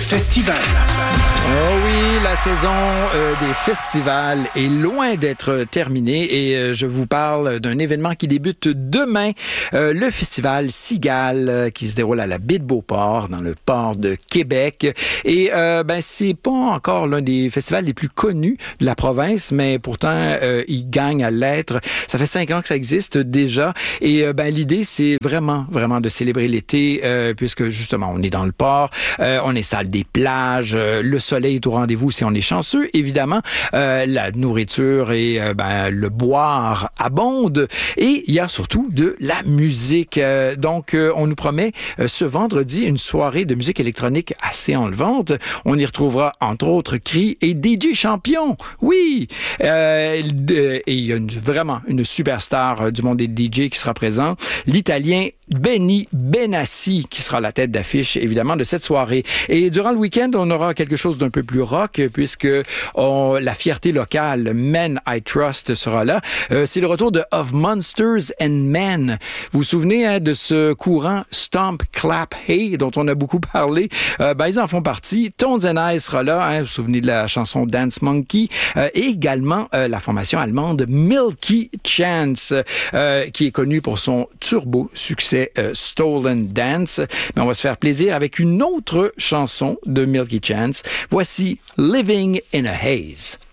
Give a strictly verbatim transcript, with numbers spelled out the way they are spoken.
festival. Oh oui, la saison euh, des festivals est loin d'être terminée et euh, je vous parle d'un événement qui débute demain, euh, le festival Cigale euh, qui se déroule à la baie de Beauport, dans le port de Québec. Et euh, ben c'est pas encore l'un des festivals les plus connus de la province, mais pourtant euh, il gagne à l'être. Ça fait cinq ans que ça existe déjà et euh, ben l'idée c'est vraiment, vraiment de célébrer l'été euh, puisque justement on est dans le port, euh, on installe des plages, euh, le soleil est au rendez-vous si on est chanceux, évidemment. Euh, la nourriture et euh, ben, le boire abonde. Et il y a surtout de la musique. Euh, donc, euh, on nous promet euh, ce vendredi une soirée de musique électronique assez enlevante. On y retrouvera, entre autres, Cri et D J Champion. Oui! Euh, et il y a une, vraiment une superstar du monde des D J qui sera présent. L'Italien Benny Benassi qui sera la tête d'affiche, évidemment, de cette soirée. Et durant le week-end, on aura quelque chose d'un peu plus rock, puisque on, la fierté locale, Men I Trust, sera là. Euh, c'est le retour de Of Monsters and Men. Vous vous souvenez hein, de ce courant Stomp, Clap, Hey, dont on a beaucoup parlé? Euh, ben, ils en font partie. Tones and I sera là. Hein, vous vous souvenez de la chanson Dance Monkey? Euh, et également euh, la formation allemande Milky Chance, euh, qui est connue pour son turbo succès euh, Stolen Dance. Mais on va se faire plaisir avec une autre chanson de Milky Chance. Voici Living in a Haze.